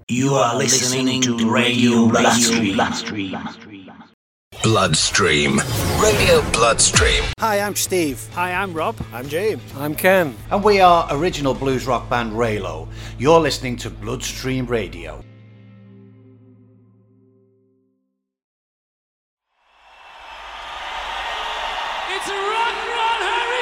You are listening to Radio Bloodstream. Bloodstream. Radio Bloodstream. Hi, I'm Steve. Hi, I'm Rob. I'm James. I'm Ken. And we are original blues rock band Raylo. You're listening to Bloodstream Radio. It's a